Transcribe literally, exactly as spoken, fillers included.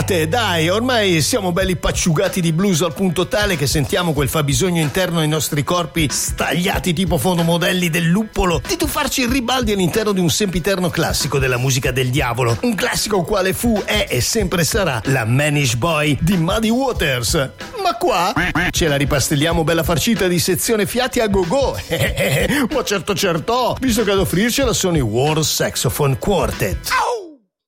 Estate, dai, ormai siamo belli pacciugati di blues al punto tale che sentiamo quel fabbisogno interno ai nostri corpi stagliati tipo fotomodelli del luppolo di tuffarci in ribaldi all'interno di un sempiterno classico della musica del diavolo, un classico quale fu, è e sempre sarà la Manish Boy di Muddy Waters. Ma qua ce la ripastelliamo bella farcita di sezione fiati a go-go. Ma certo certo, visto che ad offrircela sono i World Saxophone Quartet.